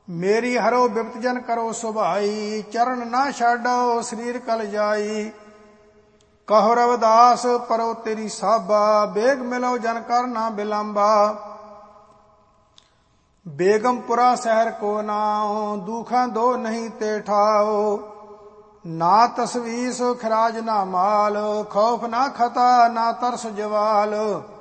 ਮੇਰੀ ਹਰੋ ਬਿਪਤ ਜਨ ਕਰੋ ਸੁਭਾਈ, ਚਰਨ ਨਾ ਛਾਡੋ ਸਰੀਰ ਕਲ ਜਾਈ। ਕਹੋ ਰਵਿਦਾਸ ਪਰੋ ਤੇਰੀ ਸਾਬਾ, ਬੇਗ ਮਿਲੋ ਜਨ ਕਰ ਨਾ ਬਿਲੰਬਾ। ਬੇਗਮਪੁਰਾ ਸ਼ਹਿਰ ਕੋ ਨਾਉ, ਦੁਖਾਂ ਦੋ ਨਹੀਂ ਤੇ ਠਾਓ। ਨਾ ਤਸਵੀਸ ਖਰਾਜ ਨਾ ਮਾਲ, ਖੌਫ ਨਾ ਖਤਾ ਨਾ ਤਰਸ ਜਵਾਲ।